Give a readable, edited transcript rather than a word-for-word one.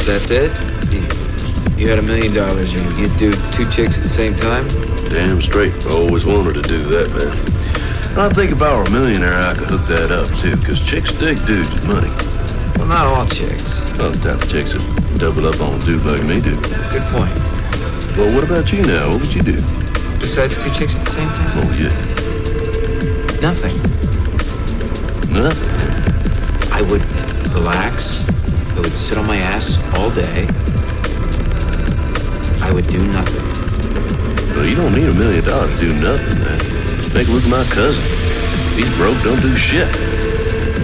That's it? You had $1 million and you'd do 2 chicks at the same time? Damn straight. I always wanted to do that, man. And I think if I were a millionaire, I could hook that up, too, because chicks dig dudes with money. Well, not all chicks. Well, the type of chicks that double up on a dude like me do. Good point. Well, what about you now? What would you do? Besides 2 chicks at the same time? Oh, yeah. Nothing. Nothing? I would relax. I would sit on my ass all day. I would do nothing. Well, you don't need $1 million to do nothing, man. Take a look at my cousin. He's broke, don't do shit.